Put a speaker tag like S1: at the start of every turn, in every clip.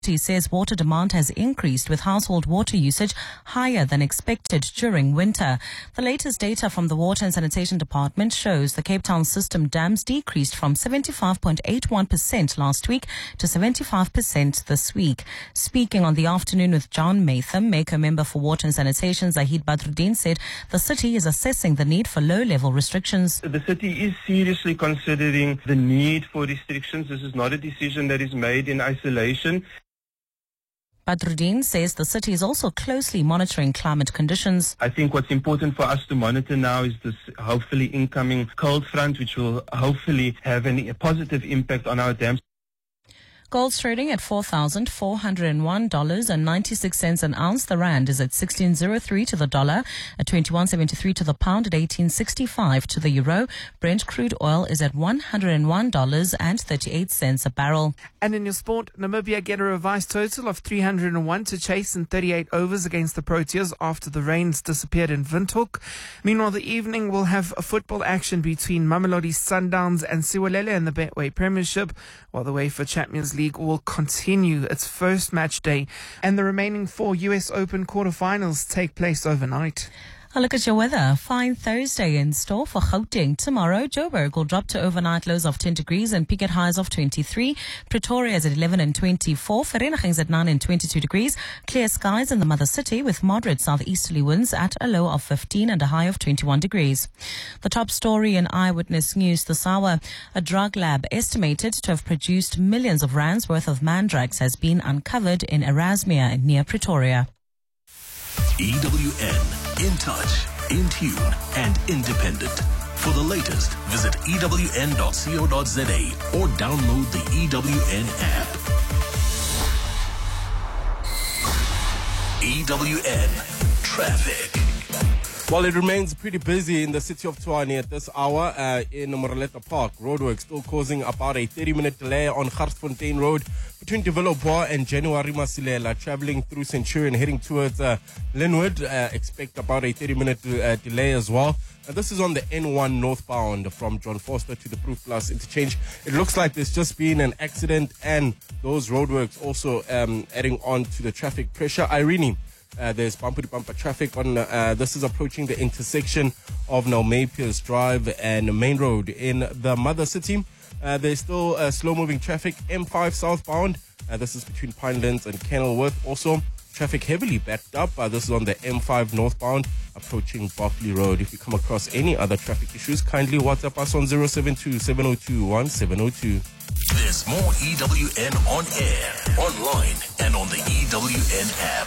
S1: He says water demand has increased with household water usage higher than expected during winter. The latest data from the Water and Sanitation Department shows the Cape Town system dams decreased from 75.81% last week to 75% this week. Speaking on the afternoon with John Matham, Mako member for Water and Sanitation Zahid Badruddin said the city is assessing the need for low-level restrictions.
S2: The city is seriously considering the need for restrictions. This is not a decision that is made in isolation.
S1: Badruddin says the city is also closely monitoring climate conditions.
S2: I think what's important for us to monitor now is this hopefully incoming cold front, which will hopefully have a positive impact on our dams.
S1: Gold's trading at $4,401.96 an ounce. The rand is at 16.03 to the dollar, at 21.73 to the pound, at 18.65 to the euro. Brent crude oil is at $101.38 a barrel.
S3: And in your sport, Namibia get a revised total of 301 to chase in 38 overs against the Proteas after the rains disappeared in Windhoek. Meanwhile, the evening will have a football action between Mamelodi Sundowns and Siwalele in the Betway Premiership, while the UEFA Champions League will continue its first match day, and the remaining 4 US Open quarterfinals take place overnight.
S1: A look at your weather. Fine Thursday in store for Gauteng. Tomorrow, Joburg will drop to overnight lows of 10 degrees and peak at highs of 23. Pretoria is at 11 and 24. Vereeniging is at 9 and 22 degrees. Clear skies in the mother city with moderate southeasterly winds at a low of 15 and a high of 21 degrees. The top story in Eyewitness News this hour. A drug lab estimated to have produced millions of rands worth of man drugs has been uncovered in Erasmia near Pretoria.
S4: EWN. In touch, in tune, and independent. For the latest, visit ewn.co.za or download the EWN app. EWN Traffic.
S5: Well, it remains pretty busy in the city of Tshwane at this hour in Moreleta Park. Roadwork still causing about a 30-minute delay on Garsfontein Road between De Villiers and January Masilela. Traveling through Centurion heading towards Linwood, expect about a 30-minute delay as well. This is on the N1 northbound from John Foster to the Proof Plus interchange. It looks like there's just been an accident and those roadworks also adding on to the traffic pressure. Irene. There's bumper-to-bumper traffic on, this is approaching the intersection of Naumapier's Drive and Main Road in the mother city. There's still slow-moving traffic, M5 southbound. This is between Pinelands and Kenilworth. Also, traffic heavily backed up. This is on the M5 northbound approaching Berkeley Road. If you come across any other traffic issues, kindly WhatsApp us on 072-702-1702.
S4: There's more EWN on air, online, and on the EWN app.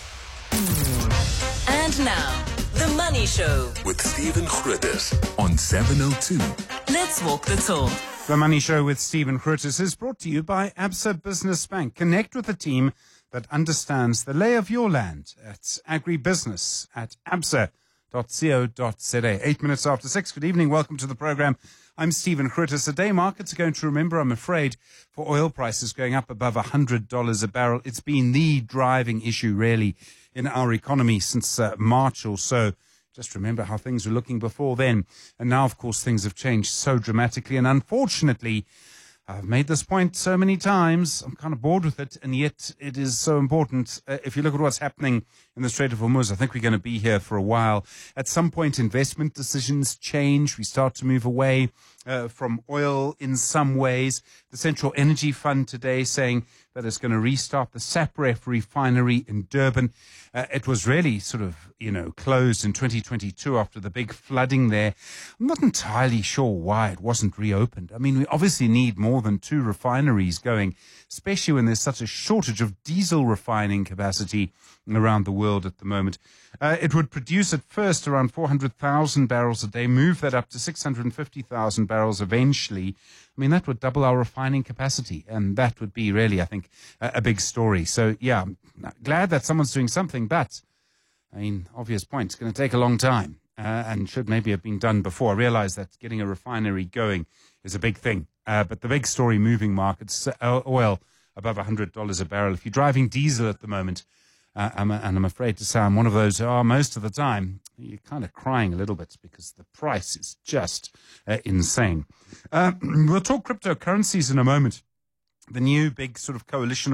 S6: And now, The Money Show
S4: with Stephen Grootes on 702.
S6: Let's walk the talk.
S3: The Money Show with Stephen Grootes is brought to you by Absa Business Bank. Connect with a team that understands the lay of your land. It's agribusiness at absa.co.za. 8 minutes after 6. Good evening. Welcome to the program. I'm Stephen Grootes. The day markets are going to remember, I'm afraid, for oil prices going up above $100 a barrel. It's been the driving issue, really, in our economy since March or so. Just remember how things were looking before then. And now, of course, things have changed so dramatically. And unfortunately, I've made this point so many times, I'm kind of bored with it, and yet it is so important. If you look at what's happening in the Strait of Hormuz, I think we're going to be here for a while. At some point, investment decisions change. We start to move away from oil in some ways. The Central Energy Fund today saying that it's going to restart the Sapref refinery in Durban. It was really sort of, closed in 2022 after the big flooding there. I'm not entirely sure why it wasn't reopened. I mean, we obviously need more than 2 refineries going, especially when there's such a shortage of diesel refining capacity around the world at the moment. It would produce at first around 400,000 barrels a day, move that up to 650,000 barrels eventually. I mean, that would double our refining capacity, and that would be really, I think, a big story. So, yeah, I'm glad that someone's doing something, but, I mean, obvious point, it's going to take a long time and should maybe have been done before. I realize that getting a refinery going is a big thing, but the big story moving markets, oil above $100 a barrel. If you're driving diesel at the moment, and I'm afraid to say I'm one of those who are most of the time, you're kind of crying a little bit because the price is just insane. We'll talk cryptocurrencies in a moment. The new big sort of coalition of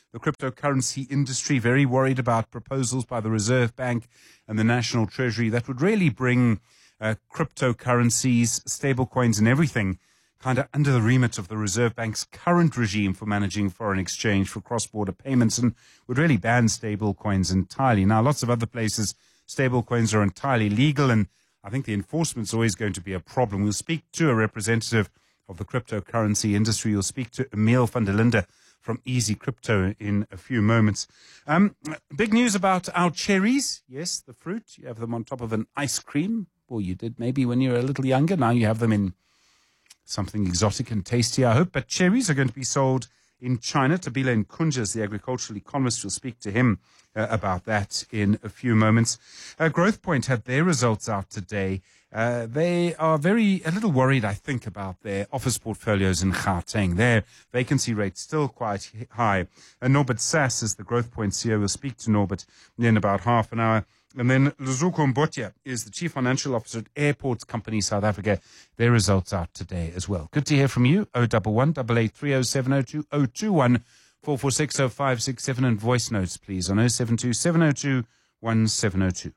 S3: the cryptocurrency industry, very worried about proposals by the Reserve Bank and the National Treasury that would really bring cryptocurrencies, stablecoins and everything kind of under the remit of the Reserve Bank's current regime for managing foreign exchange for cross-border payments, and would really ban stablecoins entirely. Now, lots of other places, stablecoins are entirely legal, and I think the enforcement's always going to be a problem. We'll speak to a representative of the cryptocurrency industry. We'll speak to Emile van der Linde from Easy Crypto in a few moments. Big news about our cherries. Yes, the fruit. You have them on top of an ice cream. Or you did maybe when you were a little younger. Now you have them in something exotic and tasty, I hope. But cherries are going to be sold in China. Tabile Nkunja is the agricultural economist. We'll speak to him about that in a few moments. Growthpoint had their results out today. They are a little worried, I think, about their office portfolios in Gauteng. Their vacancy rate's still quite high. Norbert Sass is the Growthpoint CEO. We'll speak to Norbert in about half an hour. And then Luzuko Mbotya is the Chief Financial Officer at Airports Company South Africa. Their results out today as well. Good to hear from you. 011 883 0702 021 446 0567 and voice notes, please, on 072 702 1702.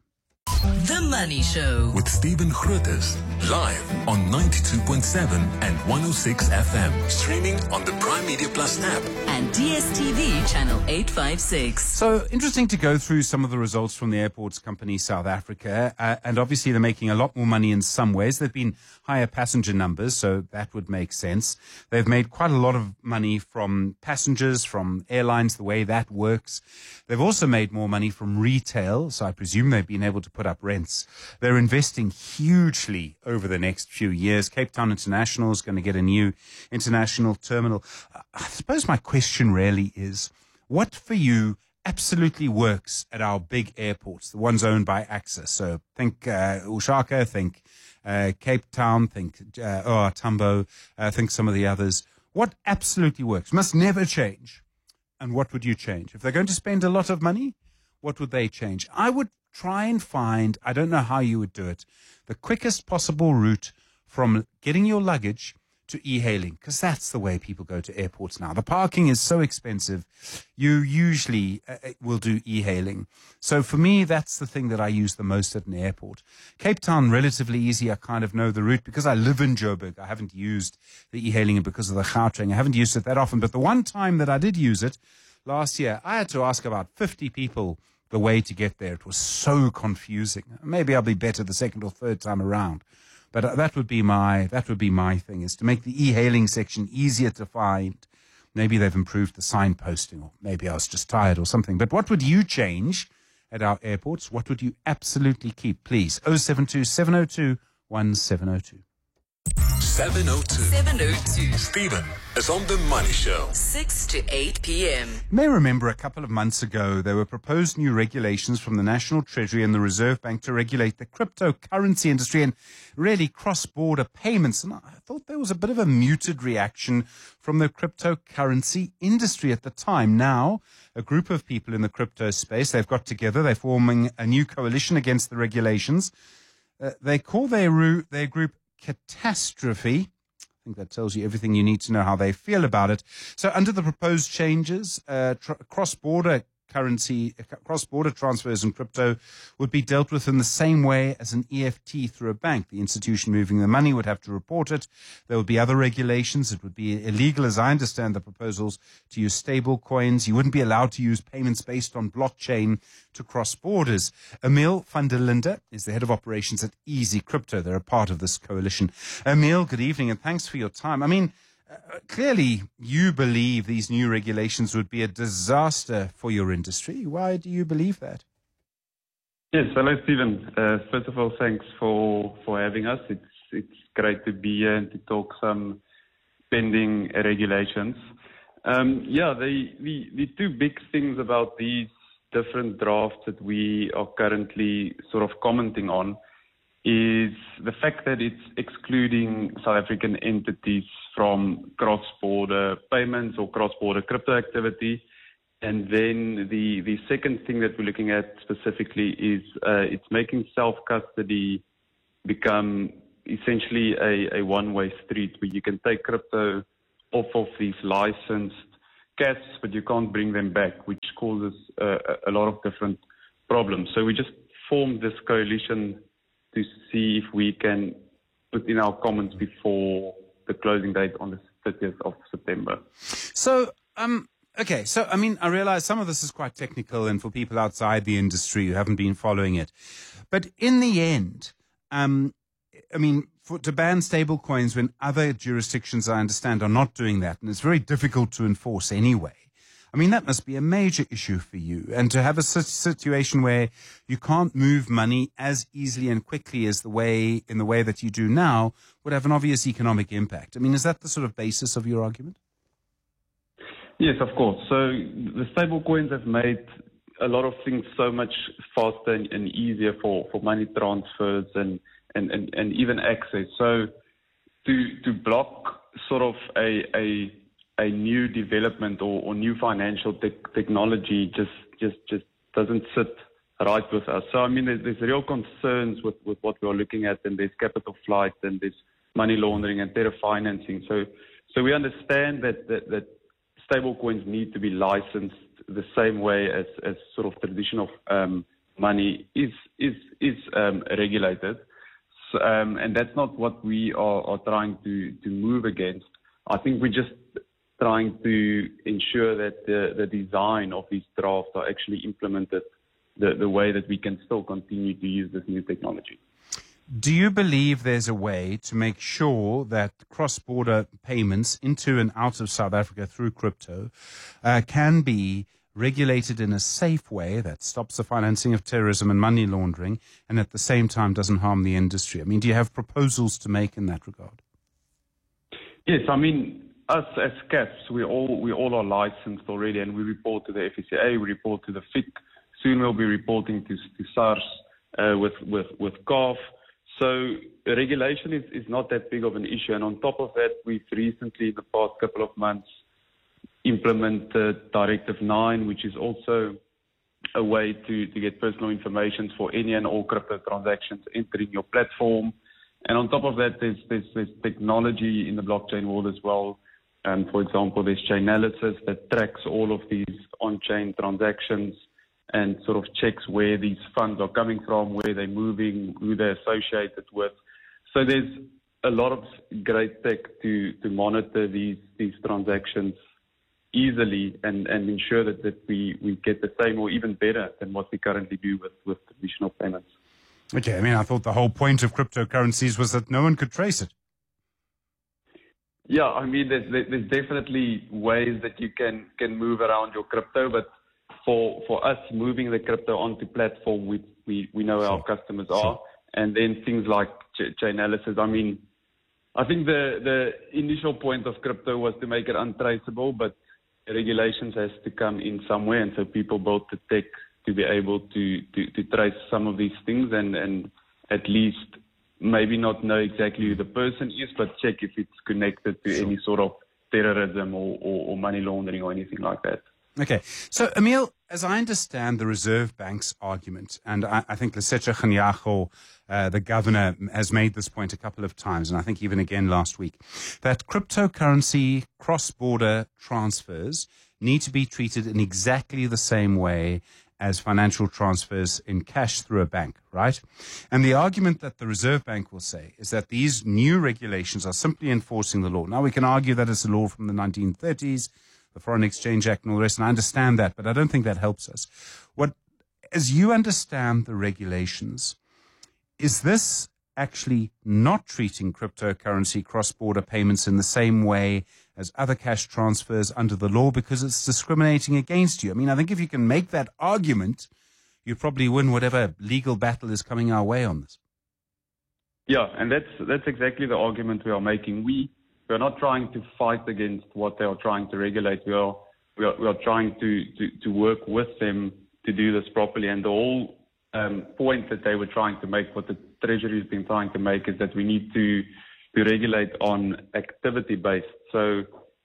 S6: The Money Show.
S4: With Stephen Grootes, live on 92.7 and 106 FM. Streaming on the Prime Media Plus app.
S6: And DSTV channel 856.
S3: So interesting to go through some of the results from the Airports Company South Africa. And obviously they're making a lot more money in some ways. There've been higher passenger numbers, so that would make sense. They've made quite a lot of money from passengers, from airlines, the way that works. They've also made more money from retail, so I presume they've been able to put up rents. They're investing hugely over the next few years. Cape Town International is going to get a new international terminal. I suppose my question really is, what for you absolutely works at our big airports, the ones owned by AXA? So think Ushaka, think Cape Town, think OR Tambo, think some of the others. What absolutely works? Must never change. And what would you change? If they're going to spend a lot of money, what would they change? I would try and find, I don't know how you would do it, the quickest possible route from getting your luggage to e-hailing, because that's the way people go to airports now. The parking is so expensive, you usually will do e-hailing. So for me, that's the thing that I use the most at an airport. Cape Town, relatively easy. I kind of know the route because I live in Joburg. I haven't used the e-hailing, and because of the Gauteng, I haven't used it that often. But the one time that I did use it last year, I had to ask about 50 people the way to get there. It was so confusing. Maybe I'll be better the second or third time around. But that would be my thing, is to make the e-hailing section easier to find. Maybe they've improved the signposting, or maybe I was just tired or something. But what would you change at our airports? What would you absolutely keep? Please, 072 702 1702.
S4: 702.
S6: 702.
S4: Stephen is on The Money Show.
S6: 6 to 8 p.m.
S3: You may remember a couple of months ago, there were proposed new regulations from the National Treasury and the Reserve Bank to regulate the cryptocurrency industry and really cross-border payments. And I thought there was a bit of a muted reaction from the cryptocurrency industry at the time. Now, a group of people in the crypto space, they've got together, they're forming a new coalition against the regulations. They call their group Catastrophe. I think that tells you everything you need to know how they feel about it. So under the proposed changes, cross-border transfers in crypto would be dealt with in the same way as an EFT through a bank. The institution moving the money would have to report it. There would be other regulations. It would be illegal, as I understand the proposals, to use stable coins. You wouldn't be allowed to use payments based on blockchain to cross borders. Emile van der Linde is the head of operations at Easy Crypto. They're a part of this coalition. Emile, good evening, and thanks for your time. I mean, clearly, you believe these new regulations would be a disaster for your industry. Why do you believe that?
S7: Yes, hello, Stephen. First of all, thanks for having us. It's great to be here and to talk some pending regulations. The two big things about these different drafts that we are currently sort of commenting on is the fact that it's excluding South African entities from cross-border payments or cross-border crypto activity. And then the second thing that we're looking at specifically is it's making self-custody become essentially a one-way street where you can take crypto off of these licensed cash, but you can't bring them back, which causes a lot of different problems. So we just formed this coalition to see if we can put in our comments before the closing date on the 30th of September.
S3: So, okay. So, I mean, I realize some of this is quite technical and for people outside the industry who haven't been following it. But in the end, I mean, to ban stable coins when other jurisdictions, I understand, are not doing that, and it's very difficult to enforce anyway. I mean, that must be a major issue for you. And to have a situation where you can't move money as easily and quickly as in the way that you do now would have an obvious economic impact. I mean, is that the sort of basis of your argument?
S7: Yes, of course. So the stable coins have made a lot of things so much faster and easier for money transfers and even access. So to block sort of a new development or new financial technology just doesn't sit right with us. So, I mean, there's real concerns with what we're looking at, and there's capital flight, and there's money laundering and terror financing. So we understand that stable coins need to be licensed the same way as sort of traditional money is regulated. So, and that's not what we are trying to move against. I think we're just trying to ensure that the design of these drafts are actually implemented the way that we can still continue to use this new technology.
S3: Do you believe there's a way to make sure that cross-border payments into and out of South Africa through crypto can be regulated in a safe way that stops the financing of terrorism and money laundering and at the same time doesn't harm the industry? I mean, do you have proposals to make in that regard?
S7: Yes, I mean, us as CAFs, we all are licensed already, and we report to the FSCA, we report to the FIC. Soon we'll be reporting to SARS with CAF. So the regulation is not that big of an issue. And on top of that, we've recently, in the past couple of months, implemented Directive 9, which is also a way to get personal information for any and all crypto transactions entering your platform. And on top of that, there's technology in the blockchain world as well. For example, there's Chainalysis that tracks all of these on-chain transactions and sort of checks where these funds are coming from, where they're moving, who they're associated with. So there's a lot of great tech to monitor these transactions easily and ensure that we get the same or even better than what we currently do with traditional payments.
S3: Okay, I mean, I thought the whole point of cryptocurrencies was that no one could trace it.
S7: Yeah, I mean, there's definitely ways that you can move around your crypto, but for us moving the crypto onto platform, we know our customers are, and then things like Chainalysis. I mean, I think the initial point of crypto was to make it untraceable, but regulations has to come in somewhere, and so people built the tech to be able to trace some of these things and at least maybe not know exactly who the person is, but check if it's connected to any sort of terrorism or money laundering or anything like that.
S3: Okay. So, Emile, as I understand the Reserve Bank's argument, and I think Lesetja Kganyago, the governor, has made this point a couple of times, and I think even again last week, that cryptocurrency cross-border transfers need to be treated in exactly the same way as financial transfers in cash through a bank, right? And the argument that the Reserve Bank will say is that these new regulations are simply enforcing the law. Now, we can argue that it's a law from the 1930s, the Foreign Exchange Act and all the rest, and I understand that, but I don't think that helps us. As you understand the regulations, is this actually not treating cryptocurrency cross-border payments in the same way as other cash transfers under the law because it's discriminating against you? I mean, I think if you can make that argument, you probably win whatever legal battle is coming our way on this.
S7: Yeah, and that's exactly the argument we are making. We are not trying to fight against what they are trying to regulate. We are trying to work with them to do this properly. And the whole point that they were trying to make, what the Treasury has been trying to make, is that we need to regulate on activity-based. So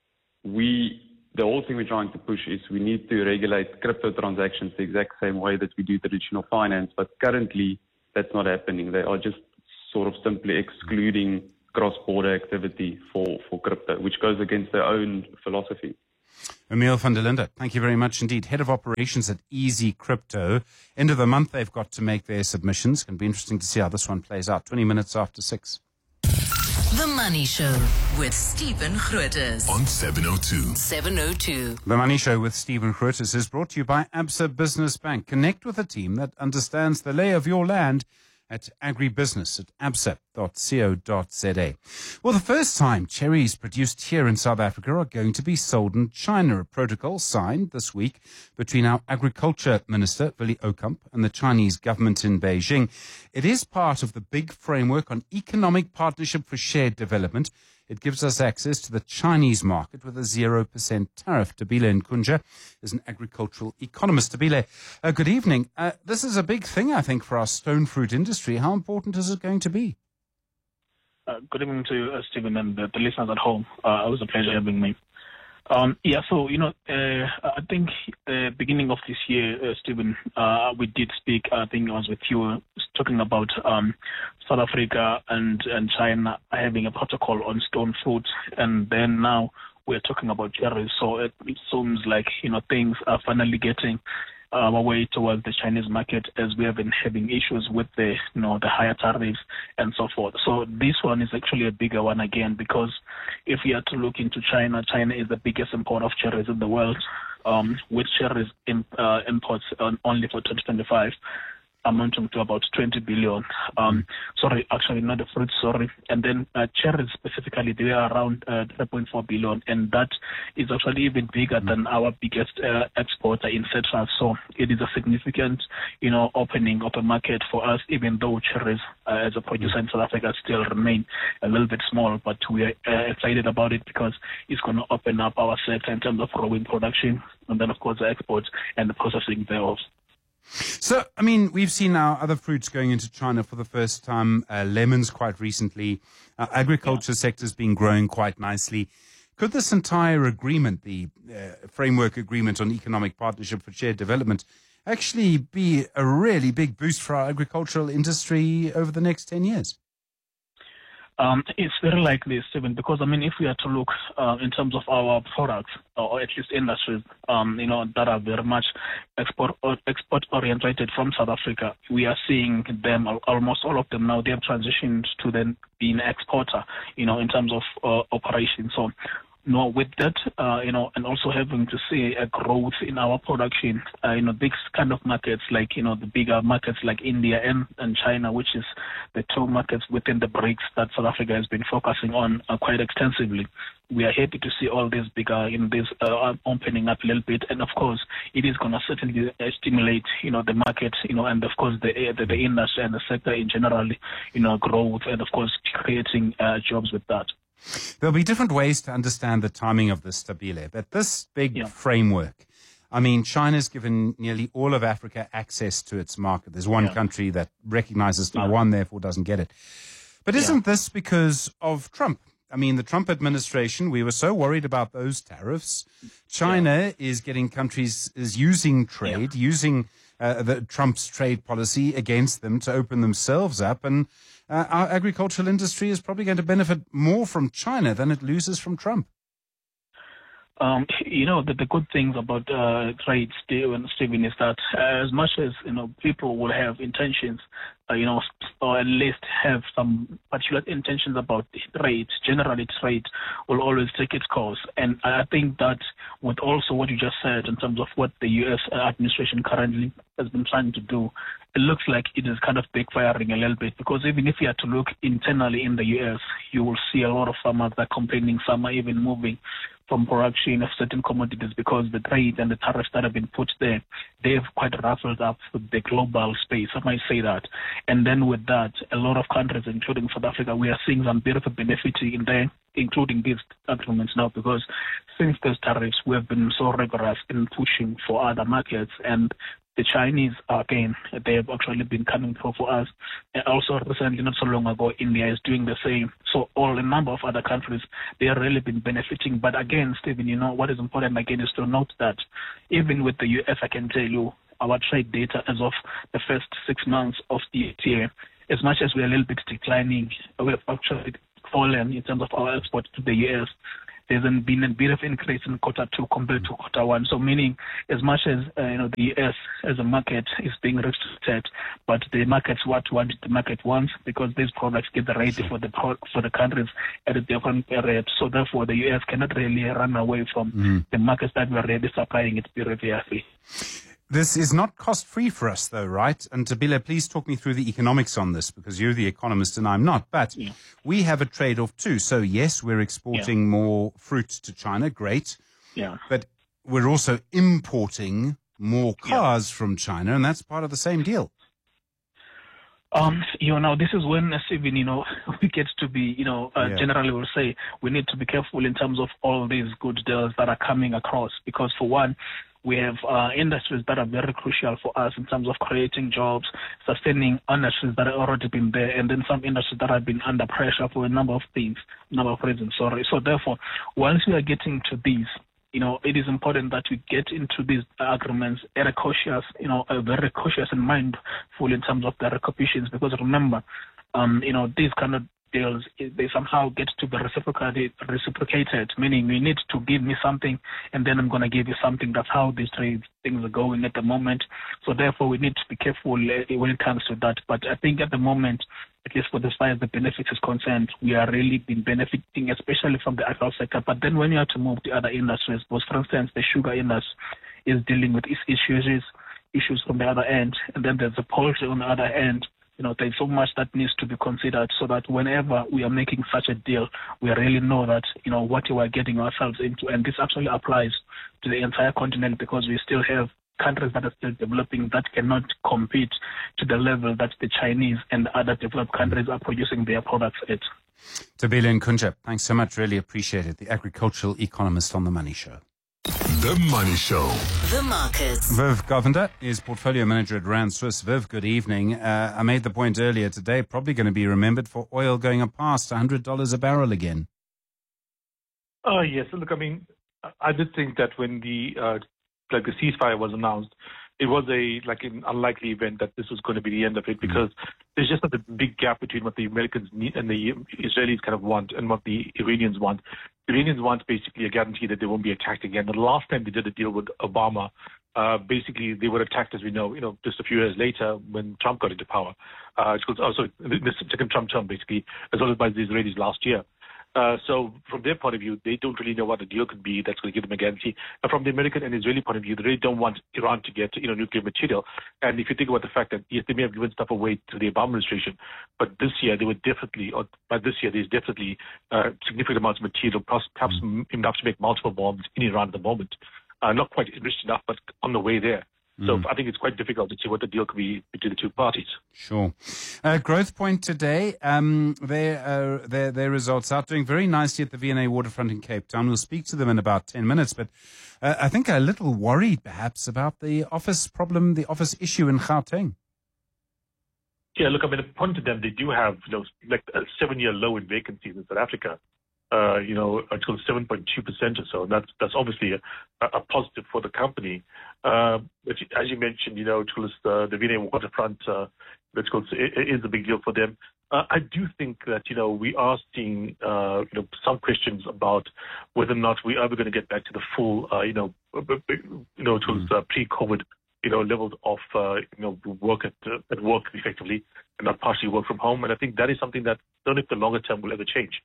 S7: the whole thing we're trying to push is we need to regulate crypto transactions the exact same way that we do traditional finance. But currently, that's not happening. They are just sort of simply excluding cross-border activity for crypto, which goes against their own philosophy.
S3: Emil van der Linde, thank you very much indeed. Head of Operations at Easy Crypto. End of the month, they've got to make their submissions. It's going to be interesting to see how this one plays out. 20 minutes after 6.
S6: The Money Show with Stephen Grootes
S4: On 702.
S6: 702.
S3: The Money Show with Stephen Grootes is brought to you by Absa Business Bank. Connect with a team that understands the lay of your land at agribusiness at absa.co.za. Well, the first time cherries produced here in South Africa are going to be sold in China. A protocol signed this week between our Agriculture Minister, Willie Okamp, and the Chinese government in Beijing. It is part of the big framework on economic partnership for shared development. It gives us access to the Chinese market with a 0% tariff. Tabile Nkunja is an agricultural economist. Tabile, good evening. This is a big thing, I think, for our stone fruit industry. How important is it going to be?
S8: Good evening to Stephen and the listeners at home. It was a pleasure having me. I think beginning of this year, Stephen, we did speak. I think I was with you talking about South Africa and China having a protocol on stone fruit, and then now we're talking about cherries. So it seems like things are finally getting our way towards the Chinese market, as we have been having issues with the higher tariffs and so forth. So this one is actually a bigger one again, because if we are to look into China, China is the biggest importer of cherries in the world, with cherries imports only for 2025 amounting to about 20 billion. Sorry, actually not the fruit, sorry. And then cherries specifically, they are around 3.4 billion, and that is actually even bigger than our biggest exporter in citrus. So it is a significant, opening of a market for us, even though cherries as a producer in South Africa still remain a little bit small, but we are excited about it because it's going to open up our sector in terms of growing production, and then of course the exports and the processing thereof.
S3: So, I mean, we've seen now other fruits going into China for the first time, lemons quite recently, agriculture sector's been growing quite nicely. Could this entire agreement, the framework agreement on economic partnership for shared development, actually be a really big boost for our agricultural industry over the next 10 years?
S8: It's very likely, Stephen, because, if we are to look in terms of our products, or at least industries, that are very much export-oriented from South Africa, we are seeing them, almost all of them now, they have transitioned to then being an exporter, in terms of operation. So, with that, and also having to see a growth in our production, big kind of markets like, the bigger markets like India and China, which is the two markets within the BRICS that South Africa has been focusing on quite extensively. We are happy to see all these bigger, opening up a little bit. And of course, it is going to certainly stimulate, the market, and of course, the industry and the sector in general, growth, and of course, creating jobs with that.
S3: There'll be different ways to understand the timing of this, Tabile, but this big framework, China's given nearly all of Africa access to its market. There's one country that recognizes Taiwan, therefore doesn't get it. But isn't this because of Trump? The Trump administration, we were so worried about those tariffs. China is getting countries, is using trade, using Trump's trade policy against them to open themselves up. And our agricultural industry is probably going to benefit more from China than it loses from Trump.
S8: The good things about trade, Stephen, is that as much as, people will have intentions, or at least have some particular intentions about trade, generally trade will always take its course. And I think that with also what you just said in terms of what the U.S. administration currently has been trying to do, it looks like it is kind of backfiring a little bit, because even if you are to look internally in the U.S., you will see a lot of farmers that are complaining, some are even moving from production of certain commodities because the trade and the tariffs that have been put there, they've quite ruffled up the global space, I might say that. And then with that, a lot of countries, including South Africa, we are seeing some bit of a benefiting in there, including these agreements now, because since those tariffs, we have been so rigorous in pushing for other markets, and the Chinese, again, they have actually been coming through for us. And also recently, not so long ago, India is doing the same. So a number of other countries, they have really been benefiting. But again, Stephen, what is important again is to note that even with the US, I can tell you, our trade data as of the first 6 months of the year, as much as we're a little bit declining, we have actually fallen in terms of our export to the US. there's been a bit of increase in quarter two compared to quarter one. So meaning, as much as the US as a market is being restricted, but the market's what the market wants, because these products get ready for the countries at a different period. So therefore, the US cannot really run away from the markets that we're already supplying its previously.
S3: This is not cost-free for us, though, right? And Tabile, please talk me through the economics on this, because you're the economist and I'm not. But we have a trade-off too. So, yes, we're exporting more fruit to China. Great. Yeah. But we're also importing more cars from China, and that's part of the same deal.
S8: This is when, Stephen, we get to be, generally we'll say we need to be careful in terms of all these good deals that are coming across, because for one, we have industries that are very crucial for us in terms of creating jobs, sustaining industries that have already been there, and then some industries that have been under pressure for a number of reasons. So therefore, once we are getting to these, it is important that we get into these agreements at a very cautious and mindful in terms of the repercussions, because remember, these kind of deals, they somehow get to be reciprocated, meaning you need to give me something and then I'm going to give you something. That's how these trade things are going at the moment. So therefore, we need to be careful when it comes to that. But I think at the moment, at least for as far as the benefits is concerned, we are really been benefiting, especially from the agro sector. But then when you have to move to other industries, because for instance, the sugar industry is dealing with its issues from the other end, and then there's the poultry on the other end. There's so much that needs to be considered, so that whenever we are making such a deal, we really know that, what we are getting ourselves into. And this actually applies to the entire continent, because we still have countries that are still developing that cannot compete to the level that the Chinese and other developed countries are producing their products at.
S3: Tabile Nkunja, thanks so much. Really appreciate it. The agricultural economist on The Money Show.
S4: The Money Show.
S6: The markets.
S3: Viv Govender is portfolio manager at Rand Swiss. Viv, good evening. I made the point earlier today, probably going to be remembered for oil going up past $100 a barrel again.
S9: Yes. Look, I did think that when the ceasefire was announced, it was an unlikely event that this was going to be the end of it, because there's just a big gap between what the Americans need and the Israelis kind of want and what the Iranians want. The Iranians want basically a guarantee that they won't be attacked again. The last time they did a deal with Obama, basically they were attacked, as we know, just a few years later when Trump got into power. The second Trump term, basically, as well as by the Israelis last year. So from their point of view, they don't really know what the deal could be that's going to give them a guarantee. And from the American and Israeli point of view, they really don't want Iran to get nuclear material. And if you think about the fact that, yes, they may have given stuff away to the Obama administration, but this year there's definitely significant amounts of material, perhaps enough to make multiple bombs in Iran at the moment. Not quite enriched enough, but on the way there. So I think it's quite difficult to see what the deal could be between the two parties.
S3: Sure. Growth Point today, their results out, doing very nicely at the V&A Waterfront in Cape Town. We'll speak to them in about 10 minutes, but I think a little worried perhaps about the office problem, the office issue in Gauteng.
S9: Yeah, look, according to them, they do have a 7-year low in vacancies in South Africa. Until 7.2% or so. And that's obviously a positive for the company. But as you mentioned, the V&A Waterfront, is a big deal for them. I do think that, we are seeing, some questions about whether or not we're ever going to get back to the full, pre-COVID, levels of, work at work effectively, and not partially work from home. And I think that is something that I don't know if the longer term will ever change.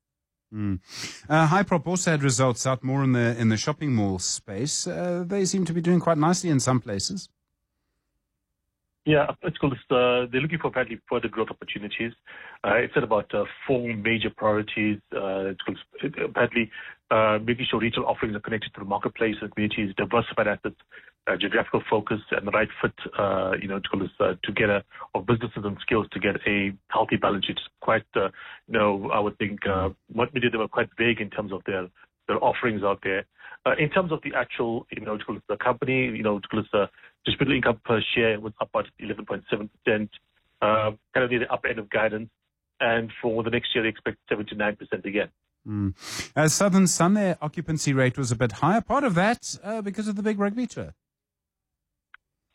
S3: Hyprop also had results out more in the shopping mall space. They seem to be doing quite nicely in some places.
S9: Yeah, they're looking for apparently further growth opportunities. It's at about 4 major priorities. Apparently making sure retail offerings are connected to the marketplace and communities, diversified assets, geographical focus, and the right fit, together of businesses and skills to get a healthy balance sheet. Quite, I would think what many of them are quite vague in terms of their offerings out there. In terms of the actual, the company, distributable income per share was up about 11.7%, kind of near the upper end of guidance. And for the next year, they expect 7 to 9% again.
S3: Southern Sun, their occupancy rate was a bit higher. Part of that because of the big rugby tour.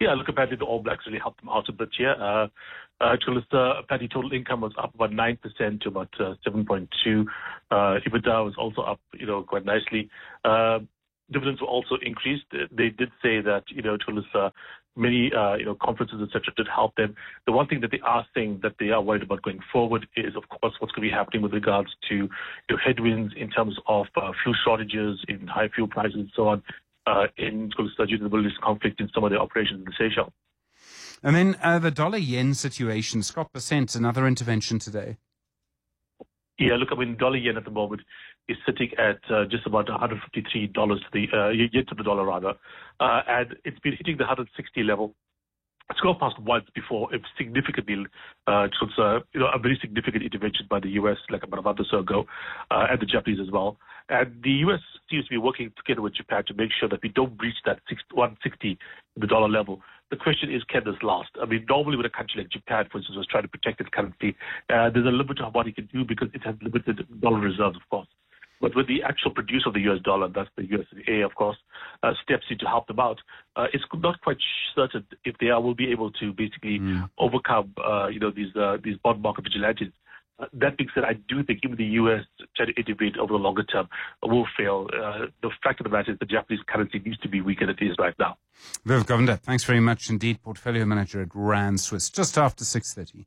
S9: Yeah, look, apparently the All Blacks really helped them out a bit here. Apparently total income was up about 9% to about 7.2. EBITDA was also up, quite nicely. Dividends were also increased. They did say that, many, conferences, etc., did help them. The one thing that they are saying that they are worried about going forward is, of course, what's going to be happening with regards to headwinds in terms of fuel shortages, in high fuel prices, and so on, due to the Middle East conflict in some of their operations in the Seychelles.
S3: And then the dollar-yen situation, Scott Bessent, another intervention today.
S9: Yeah, look, dollar-yen at the moment is sitting at just about $153 to the yen to the dollar, rather. And it's been hitting the 160 level. It's gone past once before. It significantly, it was a very significant intervention by the U.S. like about a month or so ago, and the Japanese as well. And the U.S. seems to be working together with Japan to make sure that we don't breach that 160 the dollar level. The question is, can this last? Normally with a country like Japan, for instance, was trying to protect its currency, there's a limit of what it can do because it has limited dollar reserves, of course. But with the actual producer of the US dollar, that's the USDA, of course, steps in to help them out. It's not quite certain if they will be able to basically overcome, these bond market vigilantes. That being said, I do think even the U.S. trying to integrate over the longer term will fail. The fact of the matter is the Japanese currency needs to be weaker than it is right now.
S3: Viv Govender, thanks very much indeed. Portfolio Manager at Rand Swiss, just after 6:30.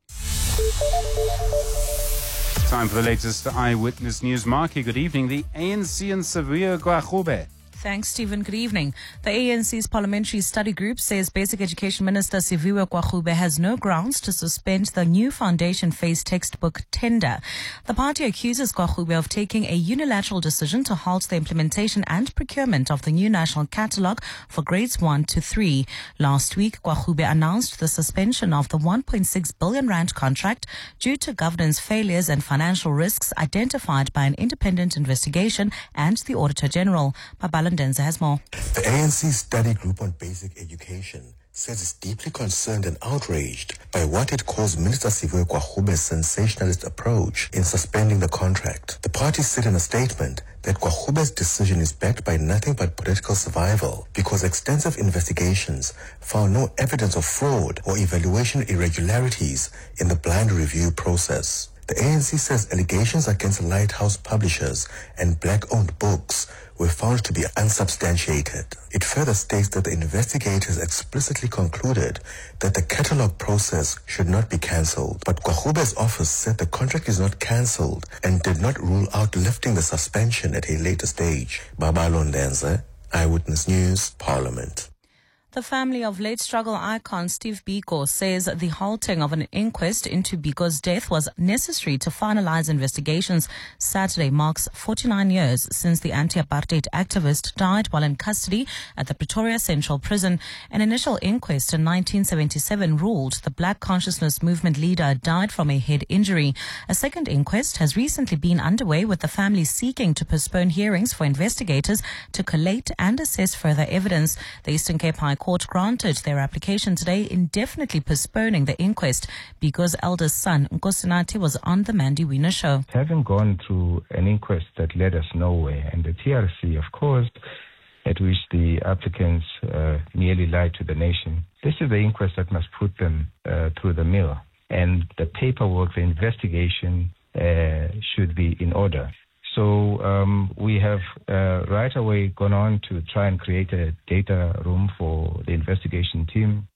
S3: Time for the latest Eyewitness News. Marky, good evening. The ANC and Siviwe Gwarube.
S1: Thanks, Stephen. Good evening. The ANC's Parliamentary Study Group says Basic Education Minister Siviwe Gwarube has no grounds to suspend the new foundation phase textbook tender. The party accuses Gwarube of taking a unilateral decision to halt the implementation and procurement of the new national catalogue for grades 1 to 3. Last week, Gwarube announced the suspension of the 1.6 billion rand contract due to governance failures and financial risks identified by an independent investigation and the Auditor General. Denza has more.
S10: The ANC Study Group on Basic Education says it's deeply concerned and outraged by what it calls Minister Siviwe Gwarube's sensationalist approach in suspending the contract. The party said in a statement that Gwarube's decision is backed by nothing but political survival because extensive investigations found no evidence of fraud or evaluation irregularities in the blind review process. The ANC says allegations against Lighthouse Publishers and black-owned books were found to be unsubstantiated. It further states that the investigators explicitly concluded that the catalogue process should not be cancelled. But Gwarube's office said the contract is not cancelled and did not rule out lifting the suspension at a later stage. Babalo Ndenze, Eyewitness News, Parliament.
S1: The family of late struggle icon Steve Biko says the halting of an inquest into Biko's death was necessary to finalize investigations. Saturday marks 49 years since the anti-apartheid activist died while in custody at the Pretoria Central Prison. An initial inquest in 1977 ruled the Black Consciousness Movement leader died from a head injury. A second inquest has recently been underway with the family seeking to postpone hearings for investigators to collate and assess further evidence. The Eastern Cape High Court granted their application today, indefinitely postponing the inquest because eldest son Nkosinati was on the Mandy Wiener show.
S11: Having gone through an inquest that led us nowhere, and the TRC, of course, at which the applicants nearly lied to the nation, this is the inquest that must put them through the mill. And the paperwork, the investigation should be in order. So we have right away gone on to try and create a data room for the investigation team.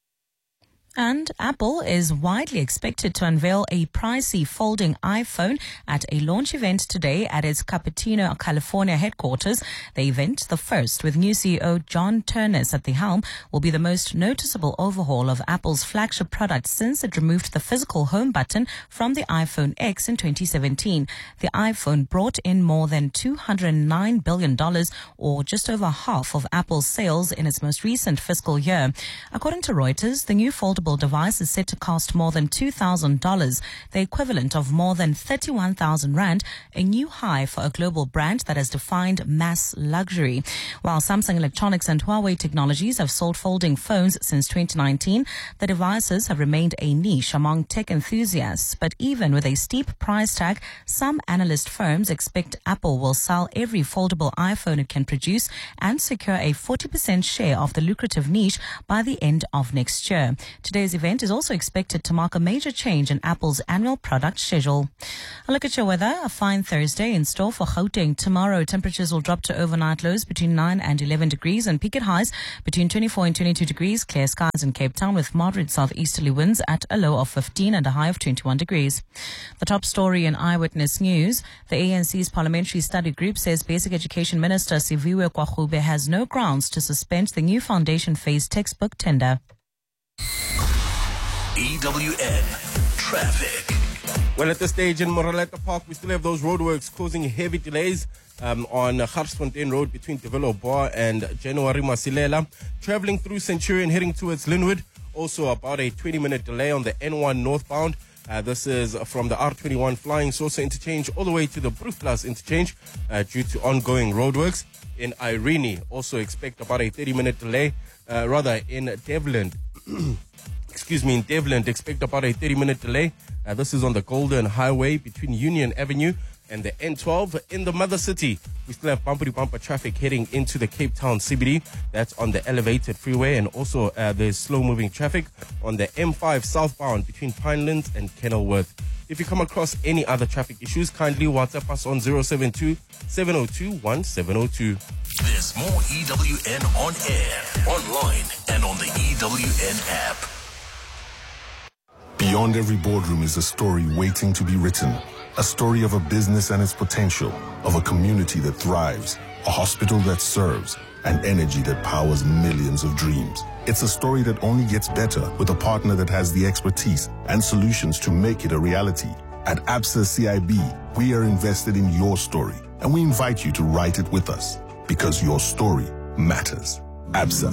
S1: And Apple is widely expected to unveil a pricey folding iPhone at a launch event today at its Cupertino, California headquarters. The event, the first with new CEO John Ternus at the helm, will be the most noticeable overhaul of Apple's flagship product since it removed the physical home button from the iPhone X in 2017. The iPhone brought in more than $209 billion, or just over half of Apple's sales in its most recent fiscal year. According to Reuters, the new foldable foldable device is set to cost more than $2,000, the equivalent of more than 31,000 rand, a new high for a global brand that has defined mass luxury. While Samsung Electronics and Huawei Technologies have sold folding phones since 2019, the devices have remained a niche among tech enthusiasts. But even with a steep price tag, some analyst firms expect Apple will sell every foldable iPhone it can produce and secure a 40% share of the lucrative niche by the end of next year. Today's event is also expected to mark a major change in Apple's annual product schedule. A look at your weather. A fine Thursday in store for Gauteng. Tomorrow, temperatures will drop to overnight lows between 9 and 11 degrees and peak at highs between 24 and 22 degrees. Clear skies in Cape Town with moderate southeasterly winds at a low of 15 and a high of 21 degrees. The top story in Eyewitness News. The ANC's Parliamentary Study Group says Basic Education Minister Siviwe Kwagube has no grounds to suspend the new foundation phase textbook tender.
S4: EWN Traffic.
S5: Well, at this stage in Moraleta Park, we still have those roadworks causing heavy delays on Garsfontein Road between De Villers and January Masilela. Traveling through Centurion heading towards Linwood. Also about a 20-minute delay on the N1 northbound. This is from the R21 Flying Saucer interchange all the way to the Broofplus interchange due to ongoing roadworks. In Irene, also expect about a 30-minute delay. In Devland. In Devland, expect about a 30-minute delay. This is on the Golden Highway between Union Avenue and the N12. In the Mother City, we still have bumper-to-bumper traffic heading into the Cape Town CBD. That's on the elevated freeway. And also there's slow-moving traffic on the M5 southbound between Pinelands and Kenilworth. If you come across any other traffic issues, kindly WhatsApp us on 072-702-1702.
S4: There's more EWN on air, online, and on the EWN app.
S12: Beyond every boardroom is a story waiting to be written. A story of a business and its potential, of a community that thrives, a hospital that serves, and energy that powers millions of dreams. It's a story that only gets better with a partner that has the expertise and solutions to make it a reality. At Absa CIB, we are invested in your story, and we invite you to write it with us, because your story matters. Absa,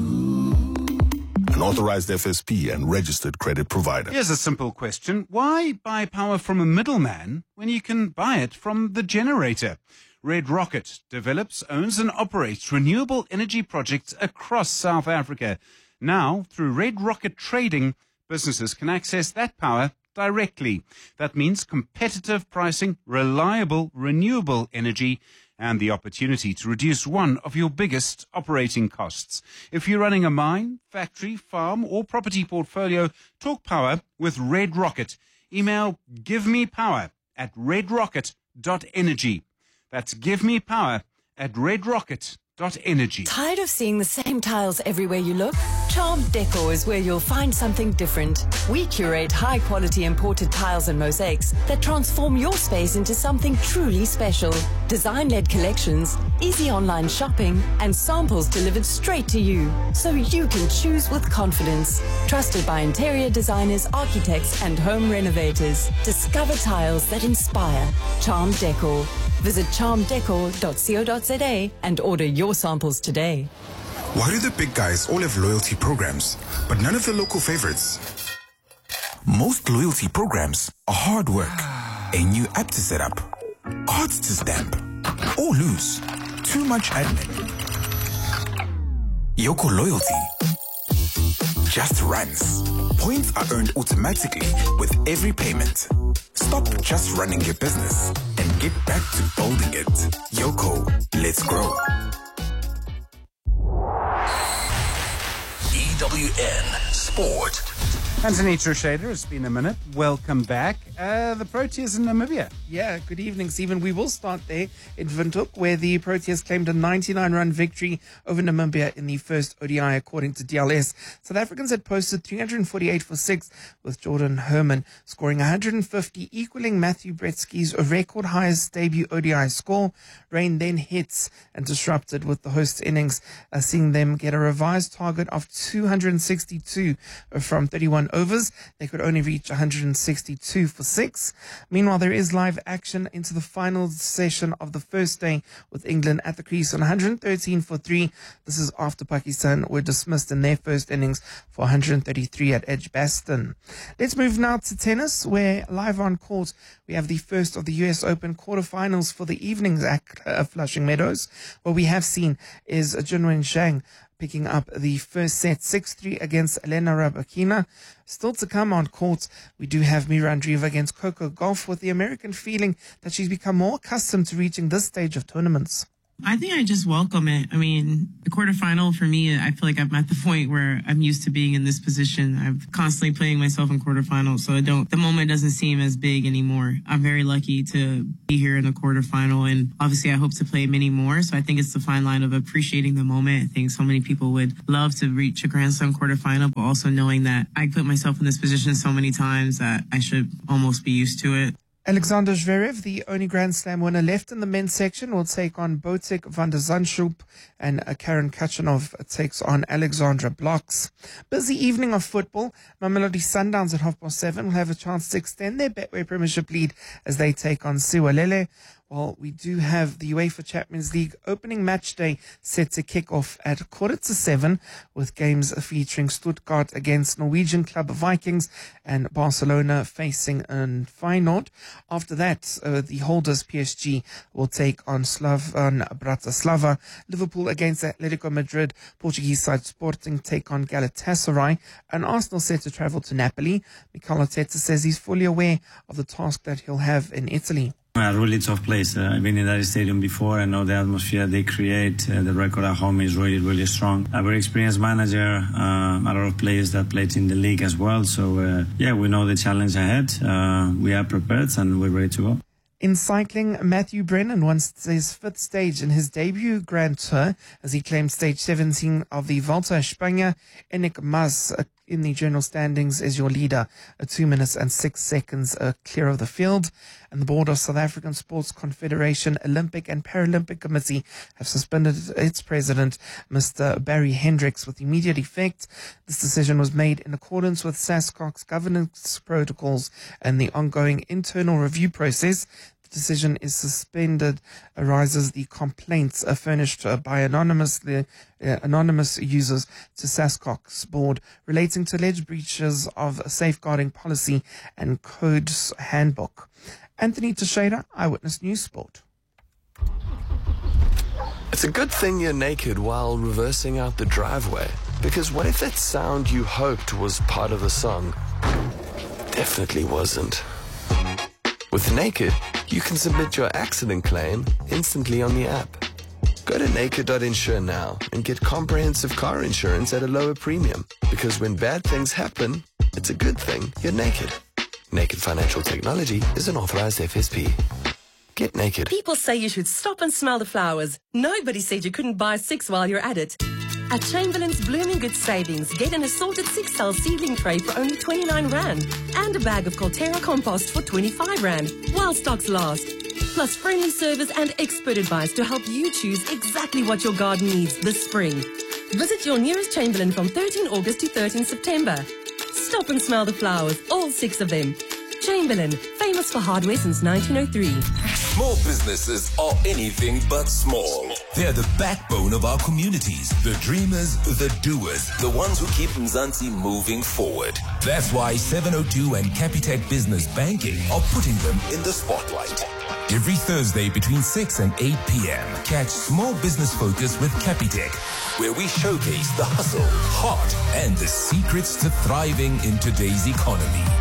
S12: an authorized FSP and registered credit provider.
S3: Here's a simple question. Why buy power from a middleman when you can buy it from the generator? Red Rocket develops, owns and operates renewable energy projects across South Africa. Now, through Red Rocket Trading, businesses can access that power directly. That means competitive pricing, reliable, renewable energy, and the opportunity to reduce one of your biggest operating costs. If you're running a mine, factory, farm, or property portfolio, talk power with Red Rocket. Email givemepower@redrocket.energy. That's givemepower@redrocket.energy.
S13: Tired of seeing the same tiles everywhere you look? Charm Decor is where you'll find something different. We curate high-quality imported tiles and mosaics that transform your space into something truly special. Design-led collections, easy online shopping, and samples delivered straight to you, so you can choose with confidence. Trusted by interior designers, architects, and home renovators. Discover tiles that inspire. Charm Decor. Visit charmdecor.co.za and order your samples today.
S14: Why do the big guys all have loyalty programs, but none of the local favorites? Most loyalty programs are hard work. A new app to set up, cards to stamp, or lose. Too much admin. Yoko Loyalty just runs. Points are earned automatically with every payment. Stop just running your business and get back to building it. Yoko, let's grow.
S4: EWN Sport.
S3: Anthony Trushader, it's been a minute. Welcome back. The Proteas in Namibia.
S15: Yeah, good evening, Stephen. We will start there in Windhoek, where the Proteas claimed a 99-run victory over Namibia in the first ODI, according to DLS. South Africans had posted 348 for 6, with Jordan Herman scoring 150, equaling Matthew Bretsky's record highest debut ODI score. Rain then hits and disrupted with the host innings, seeing them get a revised target of 262 from 31 overs. They could only reach 162 for for 6. Meanwhile, there is live action into the final session of the first day with England at the crease on 113 for 3. This is after Pakistan were dismissed in their first innings for 133 at Edgbaston. Let's move now to tennis, where live on court we have the first of the US Open quarterfinals for the evenings at Flushing Meadows. What we have seen is Junwen Zhang picking up the first set 6-3 against Elena Rybakina. Still to come on court, we do have Mira Andreeva against Coco Gauff, with the American feeling that she's become more accustomed to reaching this stage of tournaments.
S16: I think I just welcome it. I mean, the quarterfinal for me, I feel like I'm at the point where I'm used to being in this position. I'm constantly playing myself in quarterfinals, so the moment doesn't seem as big anymore. I'm very lucky to be here in the quarterfinal, and obviously I hope to play many more. So I think it's the fine line of appreciating the moment. I think so many people would love to reach a Grand Slam quarterfinal, but also knowing that I put myself in this position so many times that I should almost be used to it.
S15: Alexander Zverev, the only Grand Slam winner left in the men's section, will take on Botic van der Zandschulp, and Karen Khachanov takes on Alexandra Blocks. Busy evening of football. Mamelodi Sundowns at 7:30 will have a chance to extend their Betway Premiership lead as they take on Siwalele. Well, we do have the UEFA Champions League opening match day set to kick off at 7:15 with games featuring Stuttgart against Norwegian club Vikings and Barcelona facing Feyenoord. After that, the holders PSG will take on Slovan Bratislava. Liverpool against Atletico Madrid. Portuguese side Sporting take on Galatasaray. And Arsenal set to travel to Napoli. Mikel Arteta says he's fully aware of the task that he'll have in Italy.
S17: A really tough place. I've been in that stadium before. I know the atmosphere they create. The record at home is really, really strong. A very experienced manager, a lot of players that played in the league as well. So, we know the challenge ahead. We are prepared and we're ready to go.
S15: In cycling, Matthew Brennan won his 5th stage in his debut Grand Tour as he claimed stage 17 of the Volta a España. Enric Mas in the general standings is your leader, 2 minutes and 6 seconds clear of the field. And the board of South African Sports Confederation Olympic and Paralympic Committee have suspended its president, Mr. Barry Hendricks, with immediate effect. This decision was made in accordance with SASCOC's governance protocols and the ongoing internal review process. Decision is suspended arises the complaints furnished by anonymous users to SASCOC's board relating to alleged breaches of safeguarding policy and codes handbook. Anthony Teixeira, Eyewitness News Sport.
S18: It's a good thing you're naked while reversing out the driveway, because what if that sound you hoped was part of the song definitely wasn't? With Naked, you can submit your accident claim instantly on the app. Go to naked.insure now and get comprehensive car insurance at a lower premium. Because when bad things happen, it's a good thing you're naked. Naked Financial Technology is an authorized FSP. Get naked.
S19: People say you should stop and smell the flowers. Nobody said you couldn't buy 6 while you're at it. At Chamberlain's Blooming Good Savings, get an assorted 6-cell seedling tray for only 29 Rand and a bag of Colterra compost for 25 Rand while stocks last. Plus friendly service and expert advice to help you choose exactly what your garden needs this spring. Visit your nearest Chamberlain from 13 August to 13 September. Stop and smell the flowers, all 6 of them. Chamberlain, famous for hardware since 1903.
S4: Small businesses are anything but small. They're the backbone of our communities. The dreamers, the doers, the ones who keep Mzansi moving forward. That's why 702 and Capitec Business Banking are putting them in the spotlight. Every Thursday between 6 and 8 p.m. catch Small Business Focus with Capitec, where we showcase the hustle, heart, and the secrets to thriving in today's economy.